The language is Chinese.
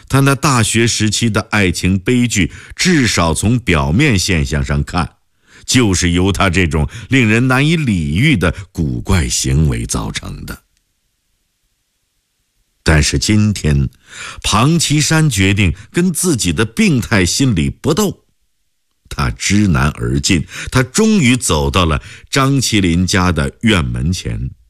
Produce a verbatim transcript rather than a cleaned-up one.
他那大学时期的爱情悲剧，至少从表面现象上看，就是由他这种令人难以理喻的古怪行为造成的。但是今天，庞其山决定跟自己的病态心理搏斗。他知难而进，他终于走到了张麒麟家的院门前。